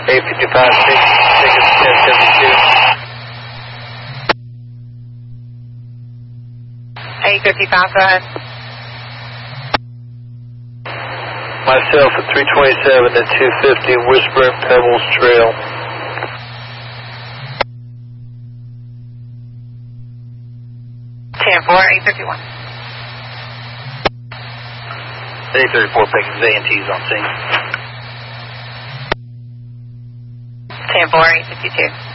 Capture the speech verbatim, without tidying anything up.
eight fifty-five, six, ticket ten seventy-two. eight fifty-five, go ahead. Myself at three twenty-seven to two fifty Whispering Pebbles Trail. ten four, eight fifty-one. eight thirty-four picking Z and T's on scene. ten four, eight fifty-two.